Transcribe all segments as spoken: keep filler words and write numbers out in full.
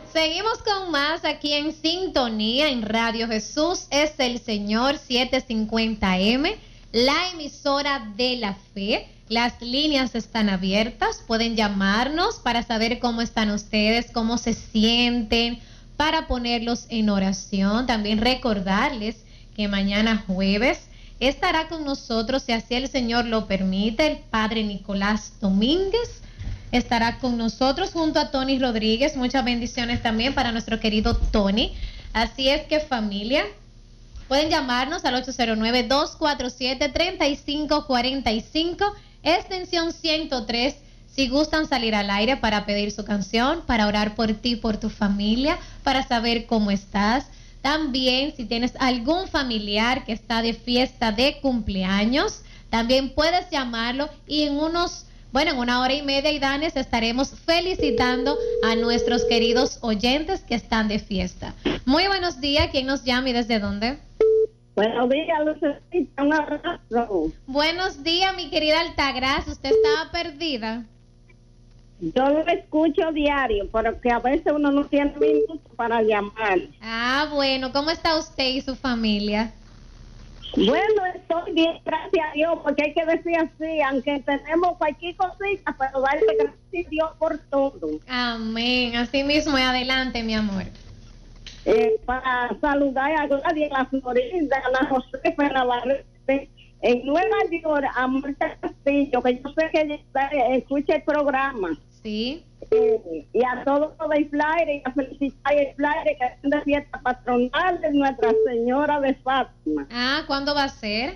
Seguimos con más aquí en sintonía en Radio Jesús es el Señor setecientos cincuenta eme, la emisora de la fe. Las líneas están abiertas, pueden llamarnos para saber cómo están ustedes, cómo se sienten, para ponerlos en oración. También recordarles que mañana jueves estará con nosotros, si así el Señor lo permite, el Padre Nicolás Domínguez. Estará con nosotros junto a Tony Rodríguez. Muchas bendiciones también para nuestro querido Tony. Así es que, familia, pueden llamarnos al ocho cero nueve, dos cuatro siete, tres cinco cuatro cinco, extensión ciento tres, si gustan salir al aire para pedir su canción, para orar por ti, por tu familia, para saber cómo estás. También, si tienes algún familiar que está de fiesta de cumpleaños, también puedes llamarlo y en unos Bueno, en una hora y media, Idanes, estaremos felicitando a nuestros queridos oyentes que están de fiesta. Muy buenos días. ¿Quién nos llama y desde dónde? Buenos días, Lucecita. Un abrazo. Buenos días, mi querida Altagracia. ¿Usted estaba perdida? Yo lo escucho diario, pero que a veces uno no tiene minutos para llamar. Ah, bueno. ¿Cómo está usted y su familia? Bueno, estoy bien, gracias a Dios, porque hay que decir así, aunque tenemos cualquier cosita, pero darle gracias a Dios por todo. Amén, así mismo, y adelante, mi amor. Eh, para saludar a Gladys, a la Florinda, a la Josefa, a la en Nueva York, a Marta Castillo, que yo sé que ella está, escucha el programa. Sí. Eh, y a todos los del flyer, y a felicitar el flyer que es de fiesta patronal de Nuestra Señora de Fátima. Ah, ¿cuándo va a ser?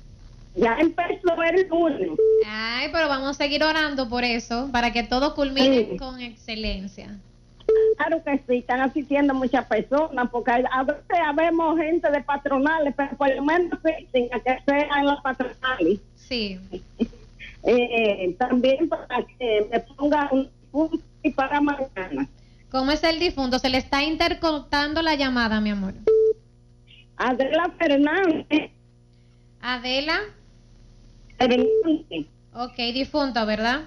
Ya empezó el lunes. Ay, pero vamos a seguir orando por eso, para que todo culmine Sí. con excelencia. Claro que sí, están asistiendo muchas personas, porque a veces habemos gente de patronales, pero por lo menos asisten a que sean las patronales. Sí. Eh, también para que me ponga un punto y para mañana. ¿Cómo es el difunto? Se le está intercortando la llamada, mi amor. Adela Fernández. Adela. Fernández. Ok, difunto, ¿verdad?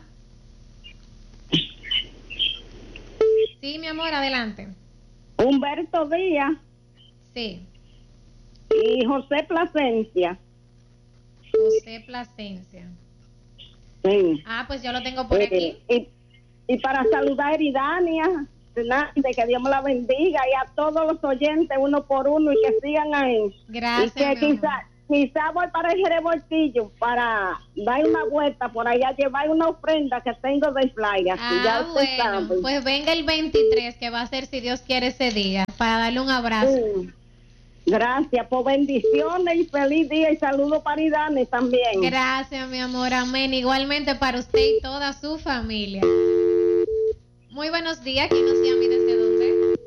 Sí, mi amor, adelante. Humberto Díaz. Sí. Y José Plasencia. José Plasencia. Sí. Ah, pues yo lo tengo por Eh, aquí. y, y para saludar a Eridania Fernández, que Dios me la bendiga, y a todos los oyentes, uno por uno, y que sigan ahí. Gracias, Y que mi amor. quizá, quizá voy para el Revoltillo para dar una vuelta por allá, llevar una ofrenda que tengo de flyer. Ah, ya usted bueno, sabe. pues venga el veintitrés, que va a ser, si Dios quiere, ese día, para darle un abrazo. Sí. Gracias, por bendiciones y feliz día, y saludo para Idane también. Gracias, mi amor, amén. Igualmente para usted y toda su familia. Muy buenos días, ¿quién nos llama y desde dónde?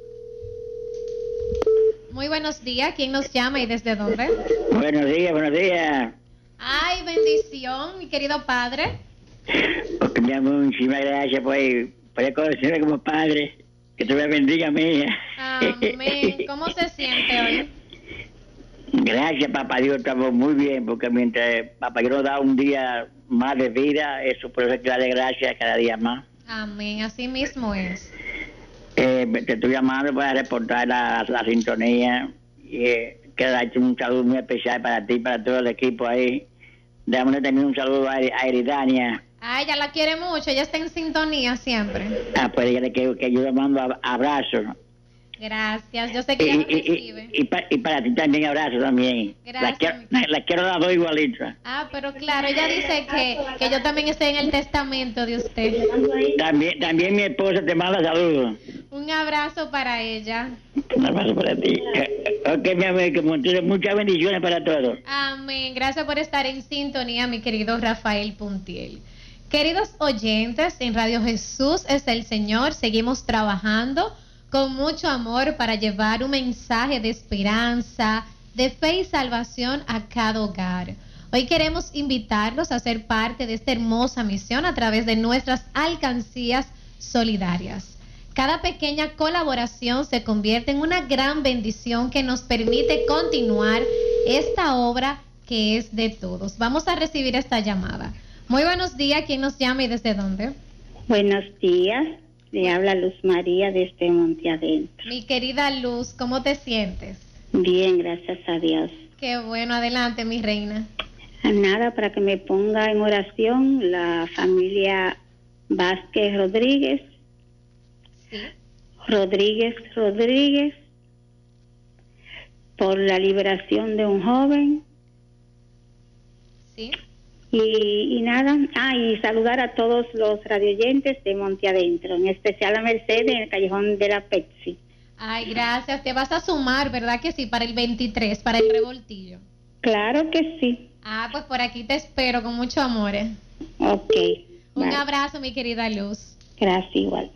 Muy buenos días, ¿quién nos llama y desde dónde? Buenos días, buenos días. Ay, bendición, mi querido padre. Porque mi amor, muchísimas gracias por, por conocerme como padre. Que te bendiga, mía. Amén. ¿Cómo se siente hoy? Gracias, papá Dios, estamos muy bien, porque mientras papá Dios nos da un día más de vida, eso por eso hay que darle gracias cada día más. Amén, así mismo es. Eh, te estoy llamando para reportar la, la sintonía, y eh, quiero darte un saludo muy especial para ti, para todo el equipo ahí. Déjame también un saludo a, a Eridania. Ay, ella la quiere mucho, ella está en sintonía siempre. Ah, pues dígale que, que yo le mando ab- abrazos. Gracias, yo sé que Y, ella lo y, y, recibe. y, pa- y para ti también abrazo también. Gracias, La quiero, mi la, la quiero las dos igualitas. Ah, pero claro, ella dice que, que yo también estoy en el testamento de usted. También, también mi esposa te manda saludos. Un abrazo para ella. Un abrazo para ti. Eh, Ok, mi amor, que muchas muchas bendiciones para todos. Amén. Gracias por estar en sintonía, mi querido Rafael Puntiel. Queridos oyentes, en Radio Jesús es el Señor. Seguimos trabajando con mucho amor para llevar un mensaje de esperanza, de fe y salvación a cada hogar. Hoy queremos invitarlos a ser parte de esta hermosa misión a través de nuestras alcancías solidarias. Cada pequeña colaboración se convierte en una gran bendición que nos permite continuar esta obra que es de todos. Vamos a recibir esta llamada. Muy buenos días, ¿quién nos llama y desde dónde? Buenos días, Le habla Luz María desde Monte Adentro. Mi querida Luz, ¿cómo te sientes? Bien, gracias a Dios. Qué bueno, adelante, mi reina. Nada, para que me ponga en oración la familia Vázquez Rodríguez. Sí. Rodríguez Rodríguez, por la liberación de un joven. Sí. Y, y nada, ah, y saludar a todos los radioyentes de Monte Adentro, en especial a Mercedes en el Callejón de la Pepsi. Ay, gracias. Te vas a sumar, ¿verdad que sí? Para el veintitrés, para el revoltillo. Claro que sí. Ah, pues por aquí te espero con mucho amor. ¿eh? Ok. Un Bye. abrazo, mi querida Luz. Gracias, igual.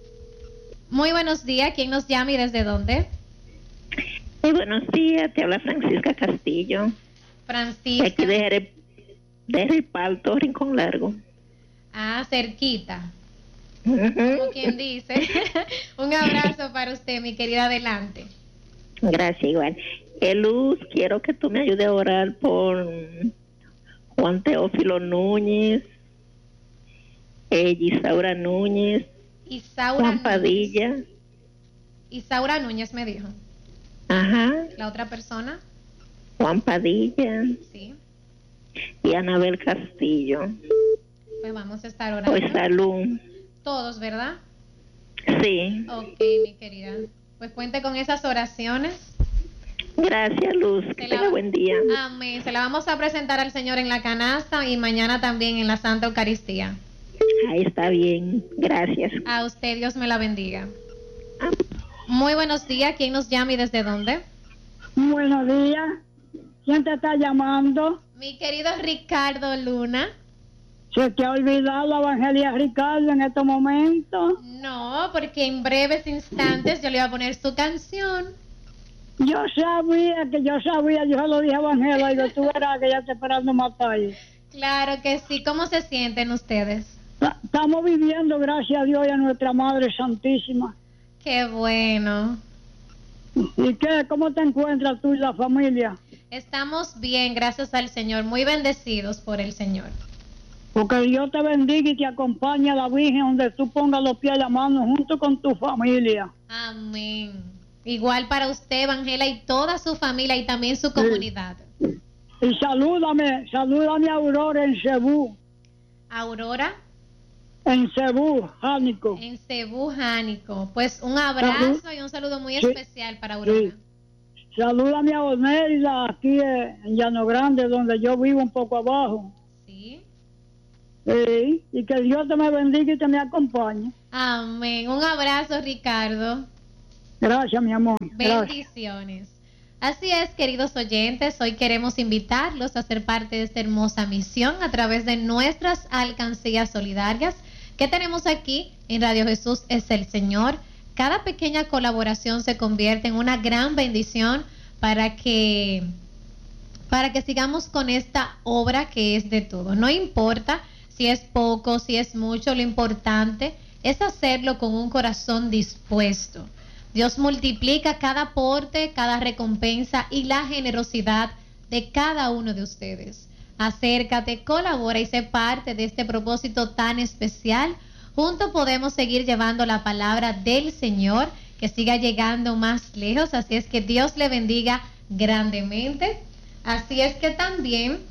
Muy buenos días. ¿Quién nos llama y desde dónde? Muy buenos días. Te habla Francisca Castillo. Francisca. Aquí de Jerez, de Ripalto, Rincón Largo. Ah, cerquita. Uh-huh. Como quien dice. Un abrazo para usted, mi querida. Adelante. Gracias, igual. Eh, Luz, quiero que tú me ayudes a orar por Juan Teófilo Núñez, eh, Isaura Núñez, Isaura Juan Núñez. Padilla. Isaura Núñez me dijo. Ajá. La otra persona. Juan Padilla. Sí. Y Anabel Castillo. Pues vamos a estar orando. Pues salud. Todos, ¿verdad? Sí. Ok, mi querida. Pues cuente con esas oraciones. Gracias, Luz. Que Se la- tenga buen día. Amén. Se la vamos a presentar al Señor en la canasta y mañana también en la Santa Eucaristía. Ahí está bien. Gracias. A usted, Dios me la bendiga. Muy buenos días. ¿Quién nos llama y desde dónde? Buenos días. ¿Quién te está llamando? Mi querido Ricardo Luna. ¿Se te ha olvidado la Evangelia Ricardo en estos momentos? No, porque en breves instantes yo le iba a poner su canción. Yo sabía que yo sabía, yo se lo dije a Evangelia, y yo, tú verás que ya está esperando matar. Claro que sí. ¿Cómo se sienten ustedes? Ta- Estamos viviendo, gracias a Dios y a nuestra Madre Santísima. Qué bueno. ¿Y qué? ¿Cómo te encuentras tú y la familia? Estamos bien, gracias al Señor. Muy bendecidos por el Señor. Porque Dios te bendiga y te acompañe a la Virgen donde tú pongas los pies y la mano junto con tu familia. Amén. Igual para usted, Evangela, y toda su familia y también su comunidad. Y salúdame, salúdame a Aurora en Cebú, Aurora, en Cebú, Jánico. en Cebú, Jánico. Pues un abrazo y un saludo muy Sí. especial para Aurora. Sí. Salúdame a Oneida aquí en Llano Grande, donde yo vivo un poco abajo. Sí. Sí. Y que Dios te me bendiga y te me acompañe. Amén. Un abrazo, Ricardo. Gracias, mi amor. Gracias. Bendiciones. Así es, queridos oyentes, hoy queremos invitarlos a ser parte de esta hermosa misión a través de nuestras alcancías solidarias que tenemos aquí en Radio Jesús es el Señor. Cada pequeña colaboración se convierte en una gran bendición para que, para que sigamos con esta obra que es de todo. No importa si es poco, si es mucho, lo importante es hacerlo con un corazón dispuesto. Dios multiplica cada aporte, cada recompensa y la generosidad de cada uno de ustedes. Acércate, colabora y sé parte de este propósito tan especial. Juntos podemos seguir llevando la palabra del Señor, que siga llegando más lejos. Así es que Dios le bendiga grandemente. Así es que también,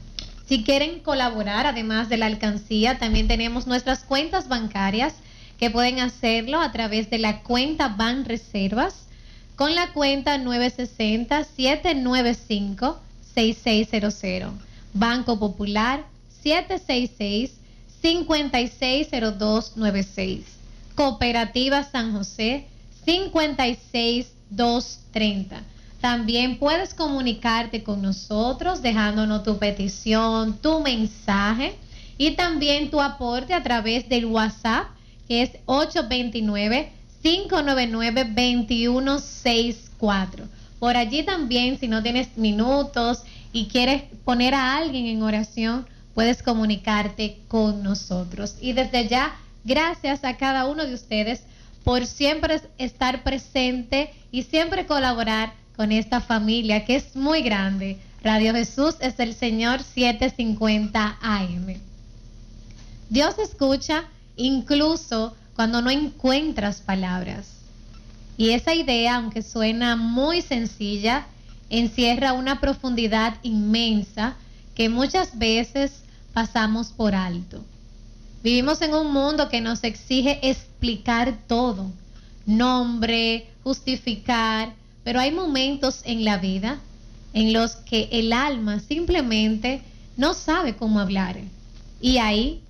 si quieren colaborar, además de la alcancía, también tenemos nuestras cuentas bancarias, que pueden hacerlo a través de la cuenta Banreservas con la cuenta nueve seis cero, siete nueve cinco, seis seis cero cero. Banco Popular siete seis seis, cinco seis cero dos nueve seis. Cooperativa San José cincuenta y seis doscientos treinta. También puedes comunicarte con nosotros dejándonos tu petición, tu mensaje y también tu aporte a través del WhatsApp, que es ocho dos nueve, cinco nueve nueve, dos uno seis cuatro. Por allí también, si no tienes minutos y quieres poner a alguien en oración, puedes comunicarte con nosotros. Y desde ya, gracias a cada uno de ustedes por siempre estar presente y siempre colaborar con esta familia que es muy grande. Radio Jesús es el Señor setecientos cincuenta A M. Dios escucha incluso cuando no encuentras palabras. Y esa idea, aunque suena muy sencilla, encierra una profundidad inmensa que muchas veces pasamos por alto. Vivimos en un mundo que nos exige explicar todo, nombre, justificar, pero hay momentos en la vida en los que el alma simplemente no sabe cómo hablar. Y ahí,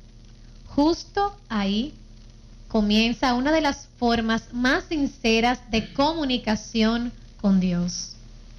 justo ahí, comienza una de las formas más sinceras de comunicación con Dios.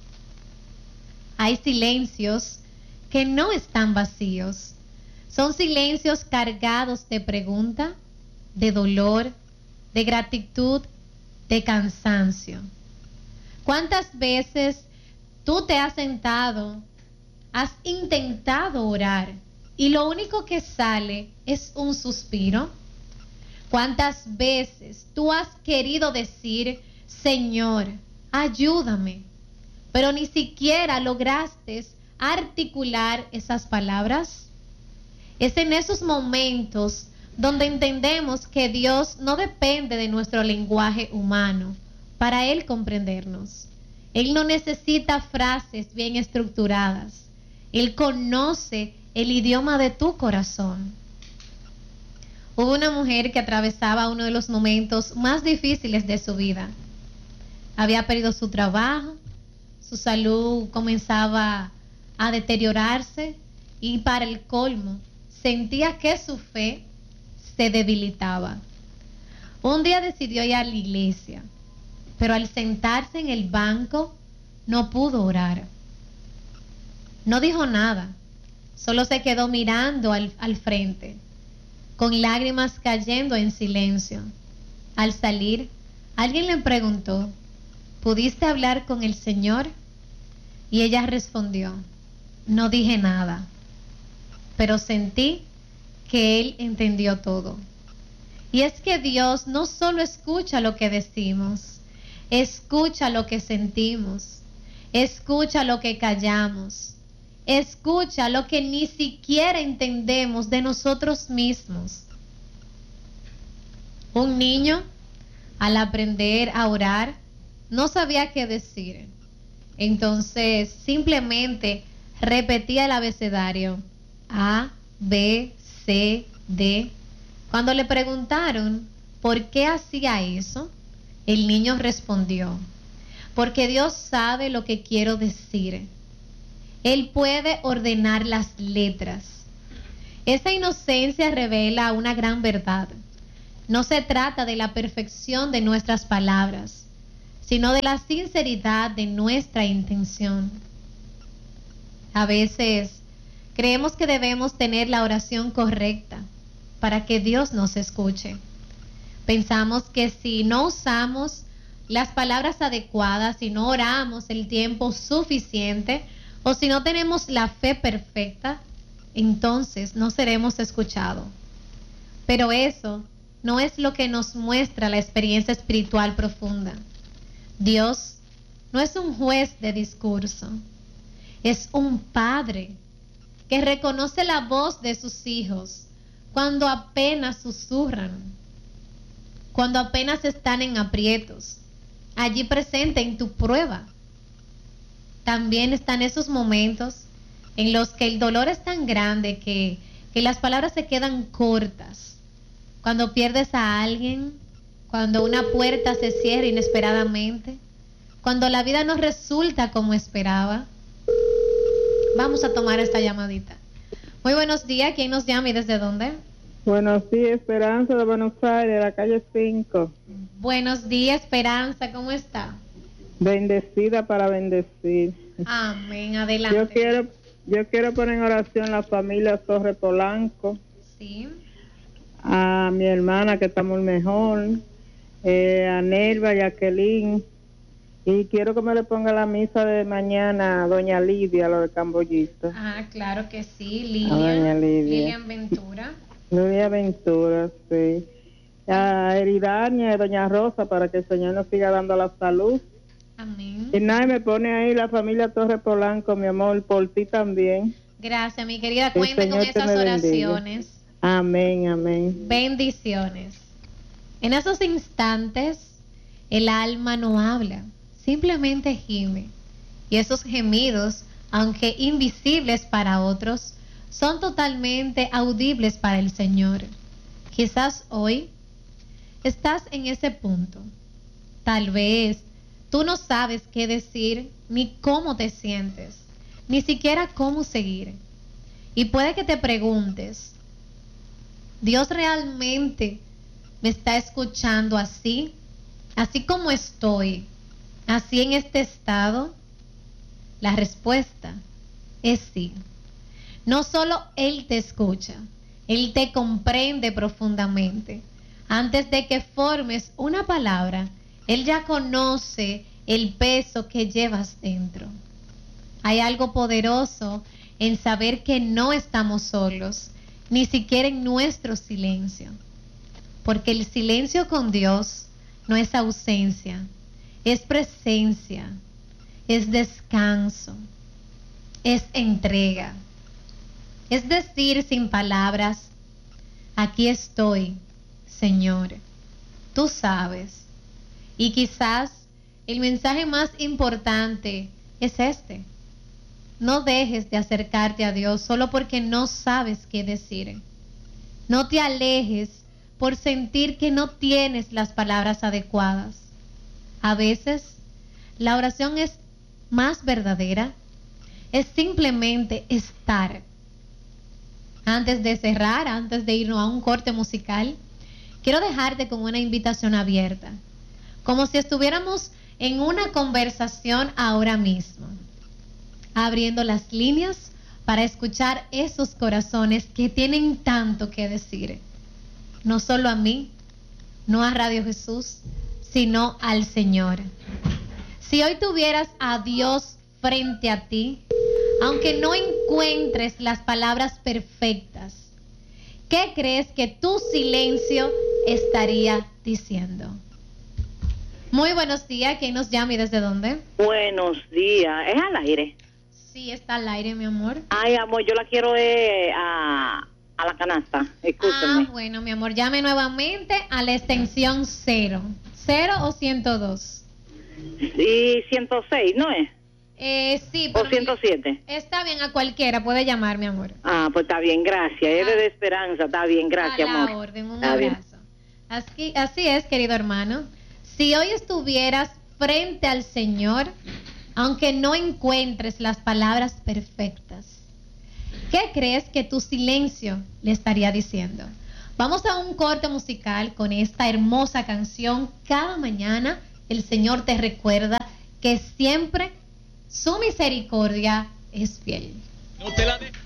Hay silencios que no están vacíos. Son silencios cargados de pregunta, de dolor, de gratitud, de cansancio. ¿Cuántas veces tú te has sentado, has intentado orar y lo único que sale es un suspiro? ¿Cuántas veces tú has querido decir, Señor, ayúdame, pero ni siquiera lograste articular esas palabras? Es en esos momentos donde entendemos que Dios no depende de nuestro lenguaje humano para Él comprendernos. Él no necesita frases bien estructuradas. Él conoce el idioma de tu corazón. Hubo una mujer que atravesaba uno de los momentos más difíciles de su vida. Había perdido su trabajo, su salud comenzaba a deteriorarse y para el colmo sentía que su fe se debilitaba. Un día decidió ir a la iglesia, pero al sentarse en el banco no pudo orar. No dijo nada, solo se quedó mirando al, al frente, con lágrimas cayendo en silencio. Al salir, alguien le preguntó, ¿pudiste hablar con el Señor? Y ella respondió, no dije nada, pero sentí que Él entendió todo. Y es que Dios no solo escucha lo que decimos, escucha lo que sentimos, escucha lo que callamos, escucha lo que ni siquiera entendemos de nosotros mismos. Un niño, al aprender a orar, no sabía qué decir. Entonces, simplemente repetía el abecedario A, B, C, D. Cuando le preguntaron por qué hacía eso, el niño respondió, porque Dios sabe lo que quiero decir. Él puede ordenar las letras. Esa inocencia revela una gran verdad. No se trata de la perfección de nuestras palabras, sino de la sinceridad de nuestra intención. A veces creemos que debemos tener la oración correcta para que Dios nos escuche. Pensamos que si no usamos las palabras adecuadas, si no oramos el tiempo suficiente, o si no tenemos la fe perfecta, entonces no seremos escuchados. Pero eso no es lo que nos muestra la experiencia espiritual profunda. Dios no es un juez de discurso, es un padre que reconoce la voz de sus hijos cuando apenas susurran, cuando apenas están en aprietos, allí presente en tu prueba. También están esos momentos en los que el dolor es tan grande que, que las palabras se quedan cortas. Cuando pierdes a alguien, cuando una puerta se cierra inesperadamente, cuando la vida no resulta como esperaba. Vamos a tomar esta llamadita. Muy buenos días, ¿quién nos llama y desde dónde? Buenos días, Esperanza de Buenos Aires, la calle cinco. Buenos días, Esperanza, ¿cómo está? Bendecida para bendecir. Amén, adelante. Yo quiero, yo quiero poner en oración a la familia Torre Polanco. Sí. A mi hermana que está muy mejor, eh, a Nelva, Jacqueline, y quiero que me le ponga la misa de mañana a doña Lidia, lo de Camboyito. Ah, claro que sí, Lidia. A doña Lidia. Lilian Ventura. Lidia Ventura, sí. A Eridania y doña Rosa para que el Señor nos siga dando la salud. Amén. Y nada, me pone ahí la familia Torre Polanco, mi amor, por ti también. Gracias, mi querida. Cuenta con esas oraciones. Amén, amén. Bendiciones. En esos instantes, el alma no habla, simplemente gime. Y esos gemidos, aunque invisibles para otros, son totalmente audibles para el Señor. Quizás hoy estás en ese punto. Tal vez tú no sabes qué decir ni cómo te sientes, ni siquiera cómo seguir. Y puede que te preguntes, ¿Dios realmente me está escuchando así? Así como estoy, así en este estado. La respuesta es sí. No solo Él te escucha, Él te comprende profundamente. Antes de que formes una palabra, Él ya conoce el peso que llevas dentro. Hay algo poderoso en saber que no estamos solos, ni siquiera en nuestro silencio. Porque el silencio con Dios no es ausencia, es presencia, es descanso, es entrega. Es decir, sin palabras, aquí estoy, Señor, tú sabes. Y quizás el mensaje más importante es este: no dejes de acercarte a Dios solo porque no sabes qué decir. No te alejes por sentir que no tienes las palabras adecuadas. A veces, la oración es más verdadera, es simplemente estar. Antes de cerrar, antes de irnos a un corte musical, quiero dejarte con una invitación abierta, como si estuviéramos en una conversación ahora mismo, abriendo las líneas para escuchar esos corazones que tienen tanto que decir, no solo a mí, no a Radio Jesús, sino al Señor. Si hoy tuvieras a Dios frente a ti, aunque no encuentres las palabras perfectas, ¿qué crees que tu silencio estaría diciendo? Muy buenos días, ¿quién nos llama y desde dónde? Buenos días, ¿es al aire? Sí, está al aire, mi amor. Ay, amor, yo la quiero eh, a, a la canasta, escúchame. Ah, bueno, mi amor, llame nuevamente a la extensión cero. ¿Cero o ciento dos? Y ciento seis, ¿no es? Eh, sí. ¿O ciento siete? Está bien, a cualquiera puede llamar, mi amor. Ah, pues está bien, gracias. Es de Esperanza, está bien, gracias, a la amor. orden, un Está abrazo. Así, así es, querido hermano. Si hoy estuvieras frente al Señor, aunque no encuentres las palabras perfectas, ¿qué crees que tu silencio le estaría diciendo? Vamos a un corte musical con esta hermosa canción. Cada mañana el Señor te recuerda que siempre su misericordia es fiel. No te la de-